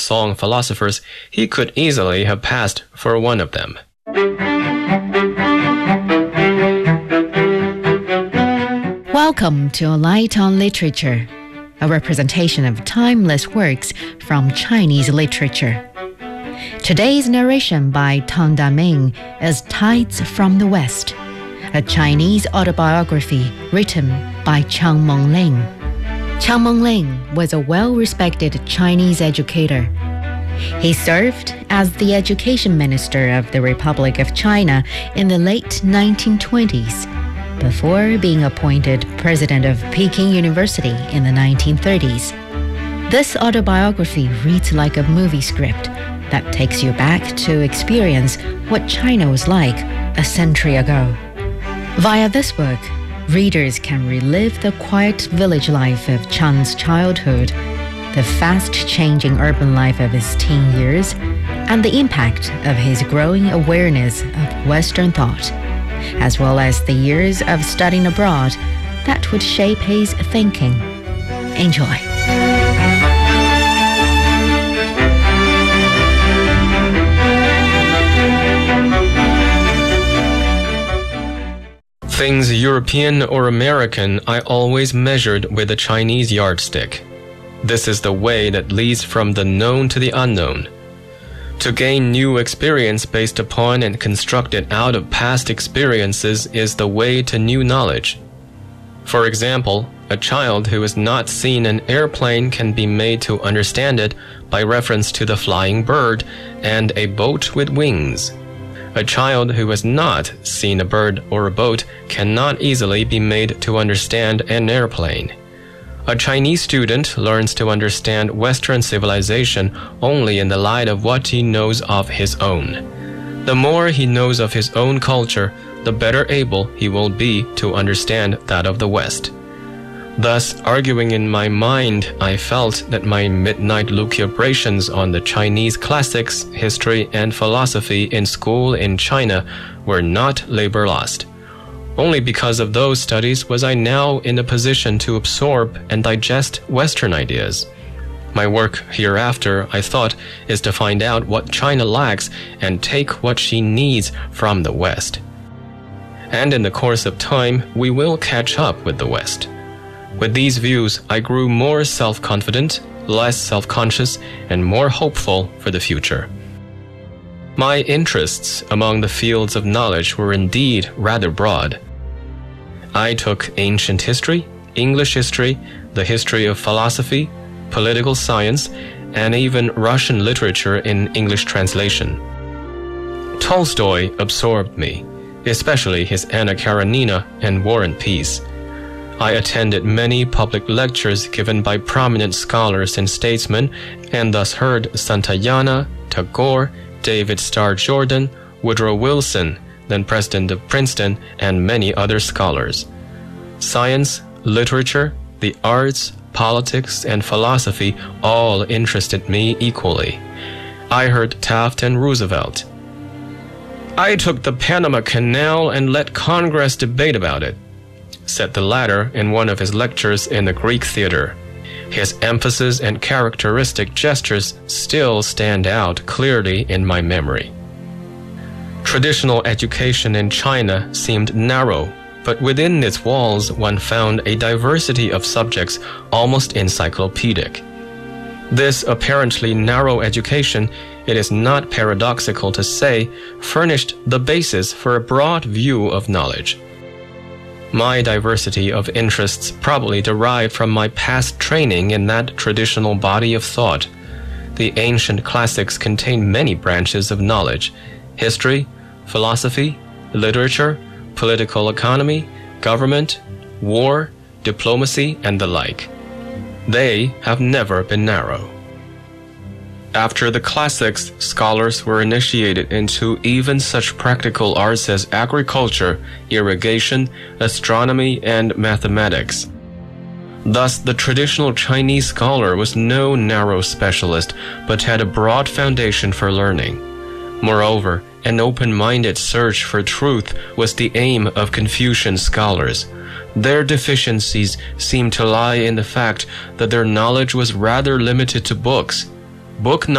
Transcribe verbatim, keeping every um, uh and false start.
Song philosophers, he could easily have passed for one of them. Welcome to A Light on Literature, a representation of timeless works from Chinese literature. Today's narration by Tang Daming is Tides from the West, a Chinese autobiography written by Qiang Mengling. Qiang Mengling was a well-respected Chinese educator. He served as the education minister of the Republic of China in the late nineteen twenties, before being appointed president of Peking University in the nineteen thirties. This autobiography reads like a movie script that takes you back to experience what China was like a century ago. Via this book, readers can relive the quiet village life of Qiang's childhood, the fast-changing urban life of his teen years, and the impact of his growing awareness of Western thought, as well as the years of studying abroad that would shape his thinking. Enjoy. Things European or American I always measured with a Chinese yardstick. This is the way that leads from the known to the unknown. To gain new experience based upon and constructed out of past experiences is the way to new knowledge. For example, a child who has not seen an airplane can be made to understand it by reference to the flying bird and a boat with wings. A child who has not seen a bird or a boat cannot easily be made to understand an airplane. A Chinese student learns to understand Western civilization only in the light of what he knows of his own. The more he knows of his own culture, the better able he will be to understand that of the West. Thus, arguing in my mind, I felt that my midnight lucubrations on the Chinese classics, history, and philosophy in school in China were not labor lost. Only because of those studies was I now in a position to absorb and digest Western ideas. My work hereafter, I thought, is to find out what China lacks and take what she needs from the West. And in the course of time, we will catch up with the West. With these views, I grew more self-confident, less self-conscious, and more hopeful for the future. My interests among the fields of knowledge were indeed rather broad. I took ancient history, English history, the history of philosophy, political science, and even Russian literature in English translation. Tolstoy absorbed me, especially his Anna Karenina and War and Peace. I attended many public lectures given by prominent scholars and statesmen, and thus heard Santayana, Tagore, David Starr Jordan, Woodrow Wilson, then president of Princeton, and many other scholars. Science, literature, the arts, politics, and philosophy all interested me equally. I heard Taft and Roosevelt. I took the Panama Canal and let Congress debate about it, said the latter in one of his lectures in the Greek theater. His emphasis and characteristic gestures still stand out clearly in my memory. Traditional education in China seemed narrow, but within its walls one found a diversity of subjects almost encyclopedic. This apparently narrow education, it is not paradoxical to say, furnished the basis for a broad view of knowledge. My diversity of interests probably derived from my past training in that traditional body of thought. The ancient classics contain many branches of knowledge: history, philosophy, literature, political economy, government, war, diplomacy, and the like. They have never been narrow. After the classics, scholars were initiated into even such practical arts as agriculture, irrigation, astronomy, and mathematics. Thus, the traditional Chinese scholar was no narrow specialist, but had a broad foundation for learning. Moreover, an open-minded search for truth was the aim of Confucian scholars. Their deficiencies seemed to lie in the fact that their knowledge was rather limited to books. Book